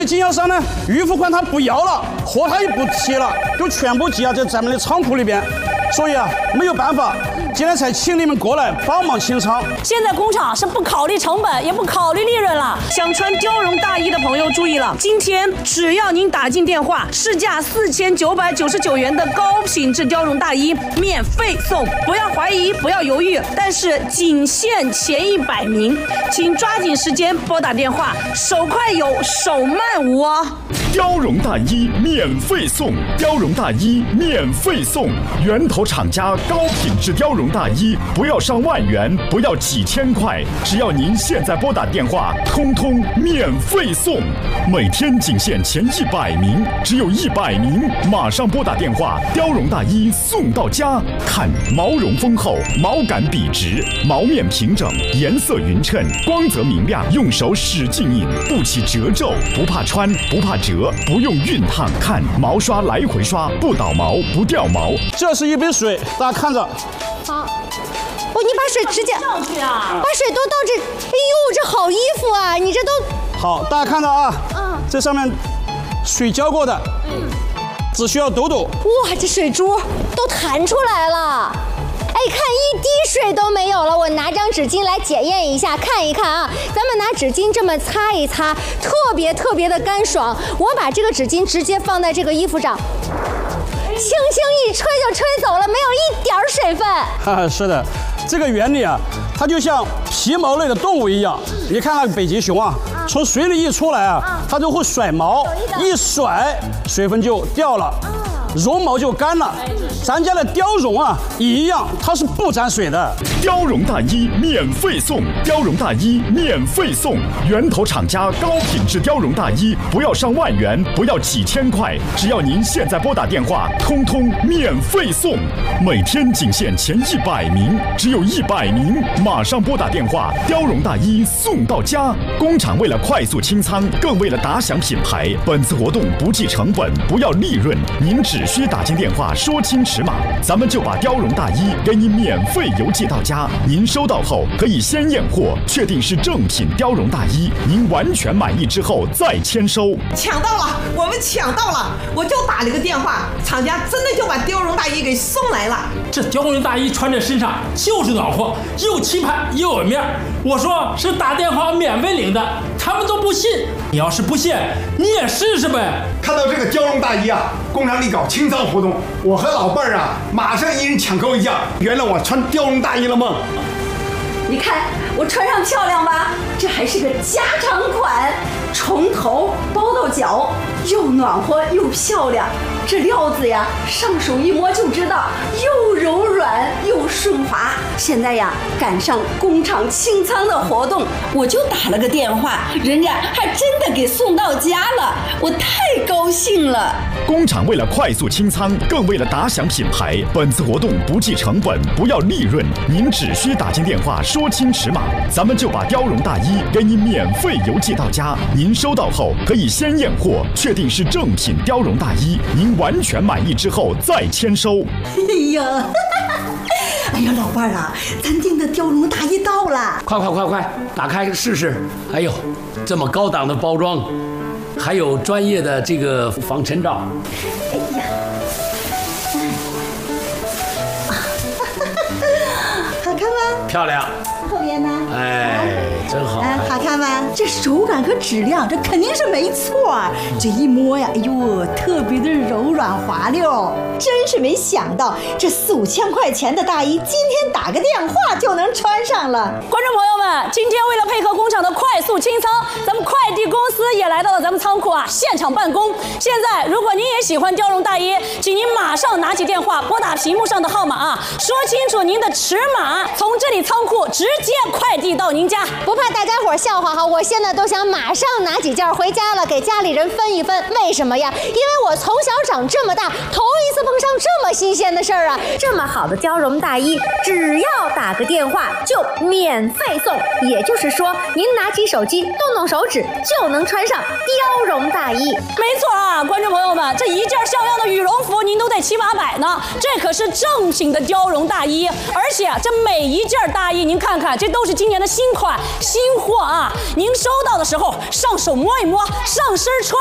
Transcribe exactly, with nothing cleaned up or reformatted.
经销商呢，预付款他不要了，货他也不提了，都全部积压在咱们的仓库里边。所以啊，没有办法，今天才请你们过来帮忙清仓。 现在工厂是不考虑成本，也不考虑利润了。想穿貂绒大衣的朋友注意了，今天只要您打进电话，市价四千九百九十九元的高品质貂绒大衣免费送，不要怀疑，不要犹豫。但是仅限前一百名，请抓紧时间拨打电话，手快有，手慢无哦。 貂绒大衣免费送，貂绒大衣免费送，源头厂家高品质貂绒大衣，不要上万元，不要几千块，只要您现在拨打电话，通通免费送。每天仅限前一百名，只有一百名，马上拨打电话，貂绒大衣送到家。看毛绒丰厚，毛感笔直，毛面平整，颜色匀称，光泽明亮，用手使劲印，不起褶皱，不怕穿，不怕折。不用熨烫，看毛刷来回刷，不倒毛，不掉毛。 这是一杯水，大家看着。 好，哦，你把水直接上去啊！ 把水都倒这，哎呦，这好衣服啊！你这都好，大家看着啊，嗯，这上面水浇过的，嗯，只需要抖抖。 哇，这水珠都弹出来了。哎，看一滴水都没有了，我拿张纸巾来检验一下，看一看啊。咱们拿纸巾这么擦一擦，特别特别的干爽。我把这个纸巾直接放在这个衣服上，轻轻一吹就吹走了，没有一点水分。 哈哈，是的，这个原理啊，它就像皮毛类的动物一样。你看那个北极熊啊，从水里一出来啊，它就会甩毛，一甩水分就掉了。绒毛就干了，咱家的貂绒啊也一样，它是不沾水的。 貂绒大衣免费送，貂绒大衣免费送，源头厂家高品质貂绒大衣，不要上万元，不要几千块，只要您现在拨打电话，通通免费送。每天仅限前一百名，只有一百名，马上拨打电话，貂绒大衣送到家。工厂为了快速清仓，更为了打响品牌，本次活动不计成本，不要利润，您只。只需打进电话说清尺码，咱们就把貂绒大衣给你免费邮寄到家。您收到后可以先验货，确定是正品貂绒大衣，您完全满意之后再签收。 抢到了，我们抢到了！我就打了个电话，厂家真的就把貂绒大衣给送来了。 这貂绒大衣穿在身上就是暖和，又气派又有面。我说是打电话免费领的，他们都不信。你要是不信，你也试试呗。 看到这个貂绒大衣啊，工厂里搞清仓活动，我和老伴儿啊，马上一人抢购一件，圆了我穿貂绒大衣的梦。 你看我穿上漂亮吧？这还是个加长款，从头包到脚，又暖和又漂亮。这料子呀，上手一摸就知道，又柔软又顺滑。现在呀，赶上工厂清仓的活动，我就打了个电话，人家还真的给送到家了，我太高兴了。 工厂为了快速清仓，更为了打响品牌，本次活动不计成本，不要利润，您只需打进电话说清尺码，咱们就把貂绒大衣给你免费邮寄到家。您收到后可以先验货，确定是正品貂绒大衣，您完全满意之后再签收。 哎呀，哎呀，老伴儿啊，咱订的貂绒大衣到了， 快快快快，打开试试！哎呦，这么高档的包装，还有专业的这个防尘罩。 哎呀，好看吗？ 漂亮。 后边呢？ 哎，真好看。 好看吗？这手感和质量，这肯定是没错。这一摸呀，哎呦，特别的柔软滑溜，真是没想到，这四五千块钱的大衣，今天打个电话就能穿上了。 观众朋友们，今天为了配合工厂的快速清仓，咱们快递公司也来到了咱们仓库啊，现场办公。现在，如果您也喜欢貂绒大衣，请您马上拿起电话，拨打屏幕上的号码啊，说清楚您的尺码，从这里仓库直接快递到您家。 不怕大家伙笑话哈，我现在都想马上拿几件回家了，给家里人分一分。为什么呀？因为我从小长这么大，头一次碰上这么新鲜的事儿啊！这么好的貂绒大衣，只要打个电话就免费送，也就是说，您拿起手机动动手指就能穿上貂绒大衣。 大衣。 没错啊，观众朋友们，这一件像样的羽绒服您都得七八百呢，这可是正品的貂绒大衣，而且这每一件大衣您看看，这都是今年的新款新货啊！您收到的时候上手摸一摸，上身穿。